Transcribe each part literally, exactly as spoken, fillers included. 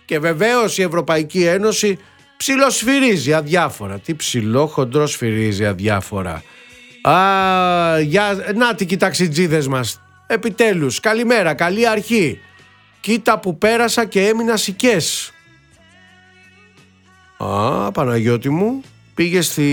Και βεβαίως η Ευρωπαϊκή Ένωση ψιλοσφυρίζει αδιάφορα. Τι ψηλό χοντρό σφυρίζει αδιάφορα. Α, για... Να τι κοιταξιτζίδες μας. Επιτέλους, καλημέρα, καλή αρχή. Κοίτα που πέρασα και έμεινα σικές. Α, Παναγιώτη μου, πήγε στη...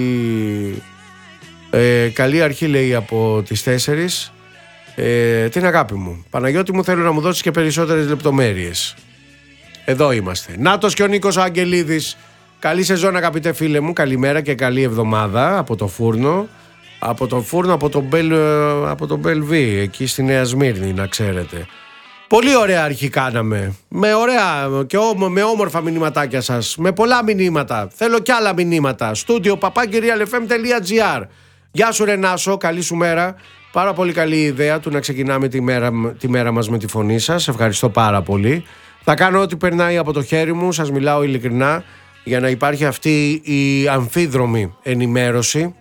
Ε, καλή αρχή λέει από τις τέσσερις. Ε, την αγάπη μου. Παναγιώτη μου, θέλω να μου δώσεις και περισσότερες λεπτομέρειες. Εδώ είμαστε. Νάτος και ο Νίκος ο Αγγελίδης. Καλή σεζόν αγαπητέ φίλε μου. Καλημέρα και καλή εβδομάδα από το φούρνο. Από τον φούρνο, από τον Μπελ, από τον Μπελβί, εκεί στη Νέα Σμύρνη, να ξέρετε. Πολύ ωραία αρχή κάναμε. Με ωραία και όμο, με όμορφα μηνυματάκια σας. Με πολλά μηνύματα. Θέλω κι άλλα μηνύματα. Στούντιο παπάκυριαλ εφ εμ τελεία τζι άρ. Γεια σου Ρενάσο, καλή σου μέρα. Πάρα πολύ καλή ιδέα του να ξεκινάμε τη μέρα, τη μέρα μας με τη φωνή σας. Ευχαριστώ πάρα πολύ. Θα κάνω ό,τι περνάει από το χέρι μου, σας μιλάω ειλικρινά, για να υπάρχει αυτή η αμφίδρομη ενημέρωση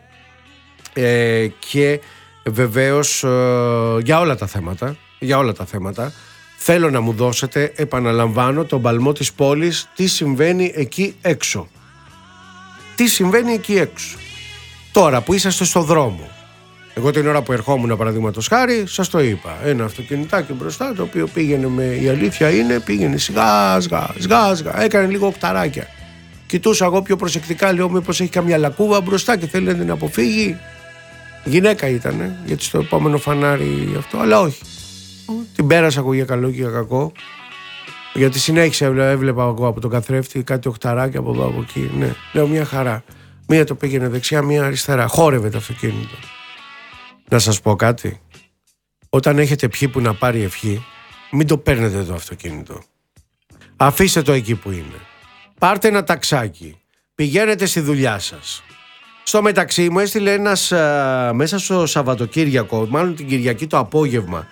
ε, και βεβαίως ε, για όλα τα θέματα, για όλα τα θέματα. Θέλω να μου δώσετε, επαναλαμβάνω, τον παλμό της πόλης, τι συμβαίνει εκεί έξω. Τι συμβαίνει εκεί έξω. Τώρα που είσαστε στο δρόμο. Εγώ την ώρα που ερχόμουν, παραδείγματος χάρη, σας το είπα. Ένα αυτοκινητάκι μπροστά, το οποίο πήγαινε με, η αλήθεια είναι, πήγαινε σιγά σιγά, σιγά σιγά, έκανε λίγο οκταράκια. Κοιτούσα εγώ πιο προσεκτικά, λέω μήπως έχει καμιά λακκούβα μπροστά και θέλει να την αποφύγει. Γυναίκα ήτανε, γιατί στο επόμενο φανάρι αυτό, αλλά όχι. Την πέρασα εγώ για καλό και για κακό. Γιατί συνέχισε, έβλεπα εγώ από τον καθρέφτη κάτι οκταράκια από εδώ από εκεί. Ναι, λέω μια χαρά. Μία το πήγαινε δεξιά, μία αριστερά. Χόρευε το αυτοκίνητο. Να σας πω κάτι. Όταν έχετε πιει που να πάρει ευχή, μην το παίρνετε το αυτοκίνητο. Αφήστε το εκεί που είναι. Πάρτε ένα ταξάκι. Πηγαίνετε στη δουλειά σας. Στο μεταξύ μου έστειλε ένας α, μέσα στο Σαββατοκύριακο, μάλλον την Κυριακή το απόγευμα,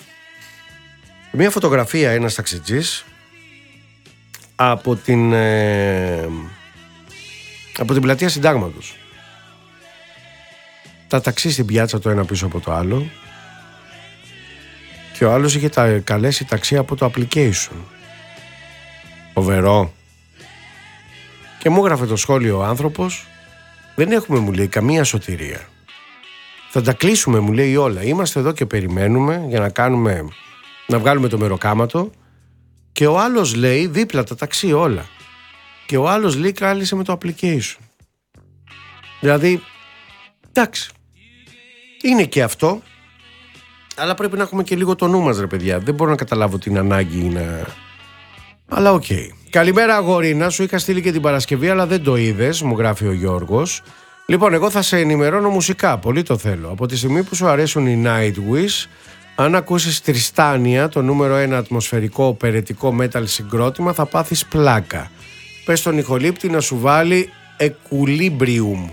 μια φωτογραφία ένας ταξιτζής από την, ε, από την πλατεία Συντάγματος. Τα ταξί στην πιάτσα το ένα πίσω από το άλλο και ο άλλος είχε τα καλέσει ταξί από το application. Φοβερό. Και μου έγραφε το σχόλιο ο άνθρωπος, δεν έχουμε, μου λέει, καμία σωτηρία. Θα τα κλείσουμε, μου λέει, όλα. Είμαστε εδώ και περιμένουμε για να κάνουμε, να βγάλουμε το μεροκάματο και ο άλλος λέει δίπλα τα ταξί όλα. Και ο άλλος λέει κάλεσε με το application. Δηλαδή, εντάξει. Είναι και αυτό, αλλά πρέπει να έχουμε και λίγο το νου μας, ρε παιδιά. Δεν μπορώ να καταλάβω την ανάγκη να... Αλλά οκ. Okay. Καλημέρα αγορίνα, σου είχα στείλει και την Παρασκευή, αλλά δεν το είδες, μου γράφει ο Γιώργος. Λοιπόν, εγώ θα σε ενημερώνω μουσικά, πολύ το θέλω. Από τη στιγμή που σου αρέσουν οι Nightwish, αν ακούσεις Τριστάνια, το νούμερο ένα ατμοσφαιρικό οπερετικό metal συγκρότημα, θα πάθεις πλάκα. Πες στον ηχολήπτη να σου βάλει Equilibrium.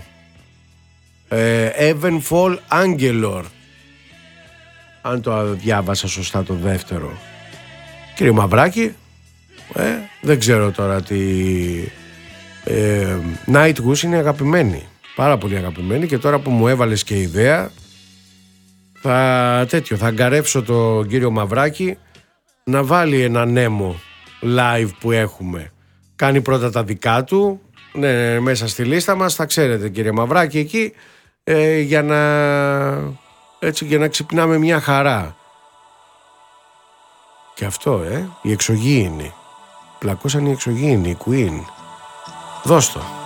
Evenfall Angelor, αν το διάβασα σωστά το δεύτερο. Κύριε Μαυράκη, ε, δεν ξέρω τώρα τι. ε, Nightwish είναι αγαπημένη, πάρα πολύ αγαπημένη, και τώρα που μου έβαλες και ιδέα, θα τέτοιο, θα αγκαρεύσω τον κύριο Μαυράκη να βάλει ένα νέμο live που έχουμε. Κάνει πρώτα τα δικά του, ναι, μέσα στη λίστα μας, θα ξέρετε κύριε Μαυράκη εκεί, ε, για να έτσι, για να ξυπνάμε μια χαρά. Και αυτό, ε, η εξωγήινη. Πλακώσαν οι εξωγήινοι, η Queen. Δώσ' το.